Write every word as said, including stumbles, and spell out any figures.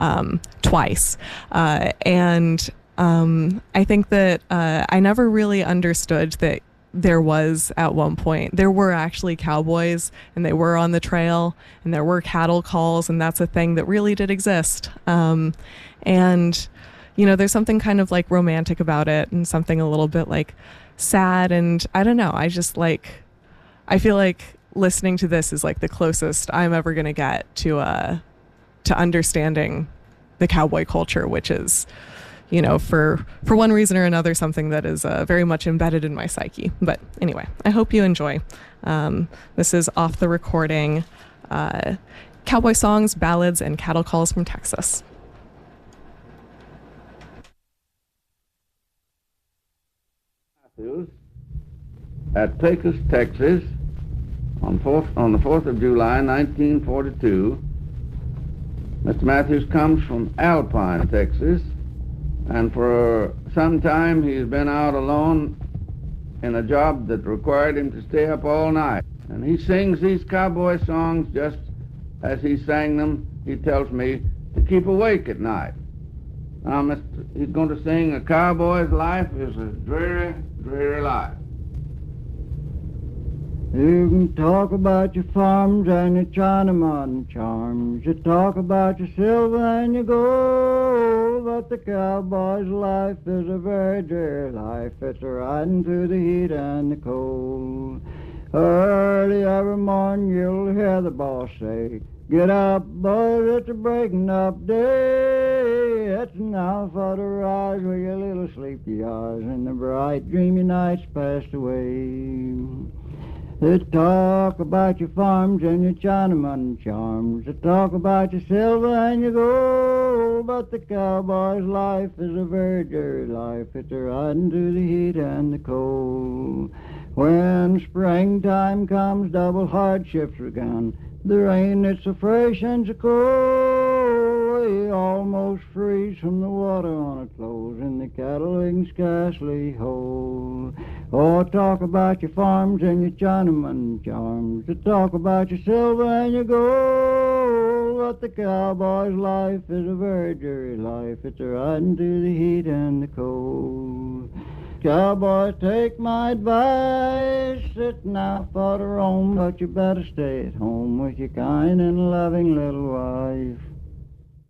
um, twice. Uh, and um, I think that uh, I never really understood that there was at one point, there were actually cowboys and they were on the trail and there were cattle calls, and that's a thing that really did exist. Um, and, you know, there's something kind of like romantic about it and something a little bit like sad. And I don't know, I just like, I feel like listening to this is like the closest I'm ever going to get to, uh, to understanding the cowboy culture, which is, you know, for for one reason or another, something that is uh, very much embedded in my psyche. But anyway, I hope you enjoy. Um, this is off the recording, uh, Cowboy Songs, Ballads, and Cattle Calls from Texas. At Pecos, Texas, on, fourth, on the fourth of July, nineteen forty-two, Mister Matthews comes from Alpine, Texas, and for some time he's been out alone in a job that required him to stay up all night. And he sings these cowboy songs just as he sang them, he tells me, to keep awake at night. Now, Mister he's going to sing A Cowboy's Life is a Dreary, Dreary Life. You can talk about your farms and your Chinaman charms. You talk about your silver and your gold, but the cowboy's life is a very dreary life. It's a riding through the heat and the cold. Early every morning you'll hear the boss say, "Get up, boys, it's a breaking up day. It's now for to rise with your little sleepy eyes, and the bright dreamy nights passed away." They talk about your farms and your Chinaman charms. They talk about your silver and your gold, but the cowboy's life is a very dreary life. It's a riding through the heat and the cold. When springtime comes, double hardships begun. The rain, it's so fresh and so cold, we almost freeze from the water on our clothes, and the cattle we can scarcely hold. Oh, talk about your farms and your Chinaman charms. To talk about your silver and your gold, but the cowboy's life is a very dreary life. It's a riding through the heat and the cold. Cowboys, take my advice, sitting out for to roam, but you better stay at home with your kind and loving little wife.